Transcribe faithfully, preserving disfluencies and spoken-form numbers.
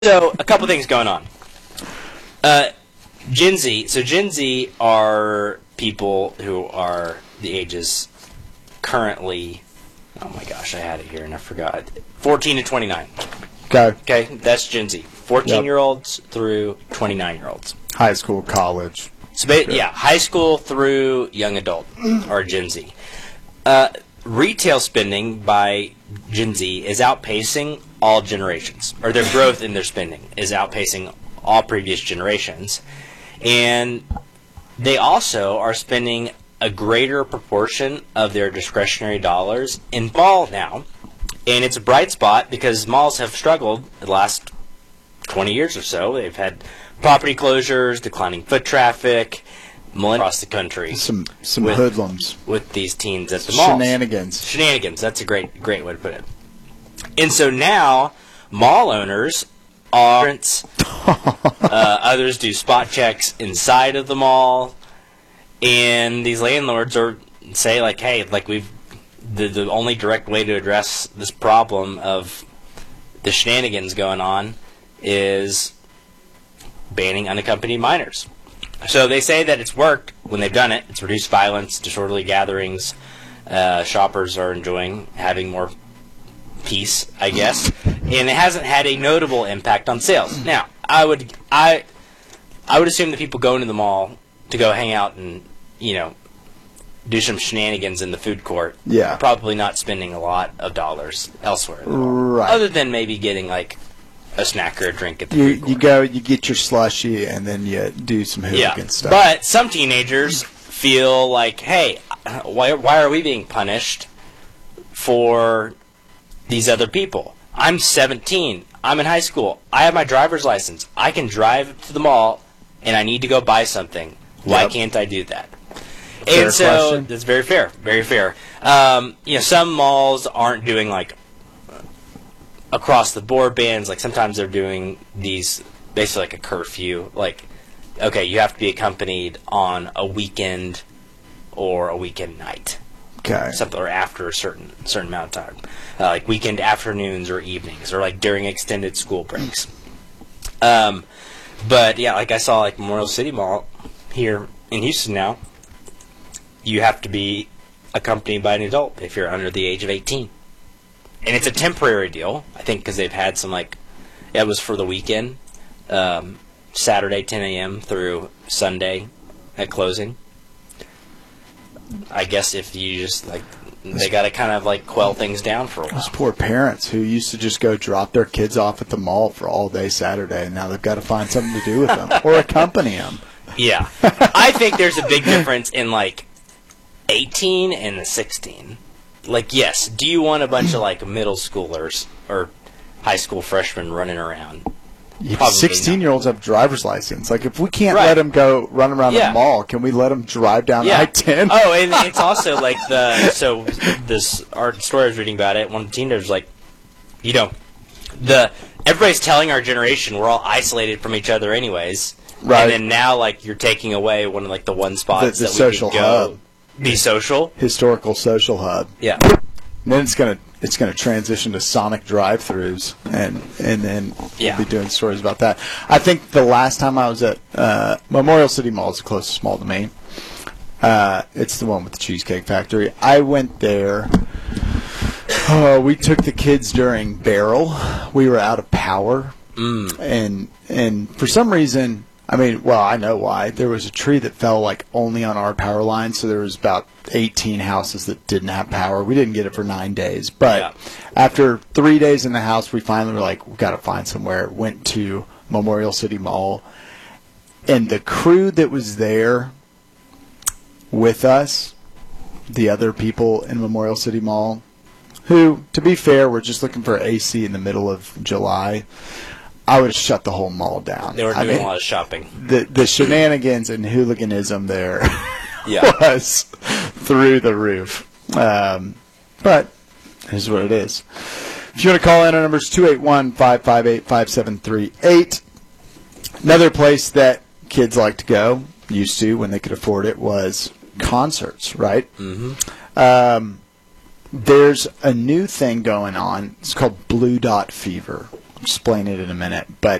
So, a couple things going on. Uh, Gen Z. So, Gen Z are people who are the ages currently. Oh my gosh, I had it here and I forgot. fourteen to twenty-nine. Okay. Okay, that's Gen Z. fourteen-year-olds yep. through twenty-nine-year-olds. High school, college. So, ba- yeah. yeah, high school through young adult or Gen Z. Uh, retail spending by Gen Z is outpacing all generations, or their growth in their spending is outpacing all previous generations. And they also are spending a greater proportion of their discretionary dollars in mall now. And it's a bright spot because malls have struggled the last twenty years or so. They've had property closures, declining foot traffic, across the country. Some some with, hoodlums. With these teens at the malls. Shenanigans. Shenanigans. That's a great great way to put it. And so now, mall owners are, uh, others do spot checks inside of the mall, and these landlords are say like, hey, like we've the the only direct way to address this problem of the shenanigans going on is banning unaccompanied minors. So they say that it's worked when they've done it. It's reduced violence, disorderly gatherings. Uh, shoppers are enjoying having more peace, I guess, and it hasn't had a notable impact on sales. Now, I would, I, I would assume that people go into the mall to go hang out and, you know, do some shenanigans in the food court. Yeah, are probably not spending a lot of dollars elsewhere, in the mall, right? Other than maybe getting like a snack or a drink at the you, food court. You go, you get your slushie, and then you do some hooligan yeah. stuff. But some teenagers feel like, hey, why, why are we being punished for these other people? I'm seventeen. I'm in high school. I have my driver's license. I can drive to the mall, and I need to go buy something. Why yep. can't I do that? Fair and so question. That's very fair. Very fair. Um, you know, some malls aren't doing like across the board bans. Like sometimes they're doing these basically like a curfew. Like, okay, you have to be accompanied on a weekend or a weekend night. Okay. Something or after a certain certain amount of time, uh, like weekend afternoons or evenings, or like during extended school breaks. Um, but yeah, like I saw like Memorial City Mall here in Houston now. You have to be accompanied by an adult if you're under the age of eighteen, and it's a temporary deal. I think because they've had some like it was for the weekend, um, Saturday ten a.m. through Sunday at closing. I guess if you just like they got to kind of like quell things down for a while. Those poor parents who used to just go drop their kids off at the mall for all day Saturday, and now they've got to find something to do with them or accompany them. Yeah, I think there's a big difference in like eighteen and the sixteen. Like, yes, do you want a bunch of like middle schoolers or high school freshmen running around? sixteen-year-olds have driver's license. Like, if we can't right. let them go run around yeah. the mall, can we let them drive down yeah. I ten? Oh, and it's also like the so this our story I was reading about it. One of the teenagers was like, you know, the everybody's telling our generation we're all isolated from each other anyways, right? And then now like you're taking away one of like the one spots the, the that social we could go hub. Be social, historical social hub. Yeah. And then it's gonna it's gonna transition to Sonic drive-throughs, and and then yeah. we'll be doing stories about that. I think the last time I was at uh, Memorial City Mall is the closest mall to me. Uh, it's the one with the Cheesecake Factory. I went there. Oh, we took the kids during Barrel. We were out of power, mm. and and for some reason. I mean, well, I know why. There was a tree that fell, like, only on our power line, so there was about eighteen houses that didn't have power. We didn't get it for nine days. But yeah. after three days in the house, we finally were like, we've got to find somewhere. Went to Memorial City Mall. And the crew that was there with us, the other people in Memorial City Mall, who, to be fair, were just looking for A C in the middle of July, I would have shut the whole mall down. They were doing I mean, a lot of shopping. The the shenanigans and hooliganism there yeah. was through the roof. Um, but here's what it is. If you want to call in, our number is two eight one, five five eight, five seven three eight. Another place that kids like to go, used to when they could afford it, was concerts, right? Mm-hmm. Um, there's a new thing going on. It's called Blue Dot Fever. explain it in a minute. But